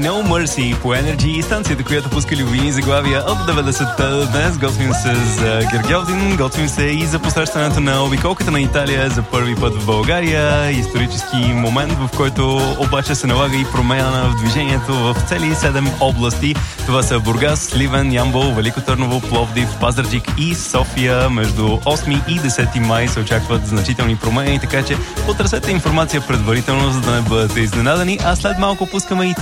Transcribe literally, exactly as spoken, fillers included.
No Mercy по Energy, станцията, която пуска любими заглавия от деветдесетте. Днес готвим се за Гергьовден, готвим се и за посрещането на обиколката на Италия за първи път в България. Исторически момент, в който обаче се налага и промяна в движението в цели седем области. Това са Бургас, Сливен, Ямбол, Велико Търново, Пловдив, Пазарджик и София. Между осми и десети май се очакват значителни промени, така че потърсете информация предварително, за да не бъдете изненадани. А след малко пускаме и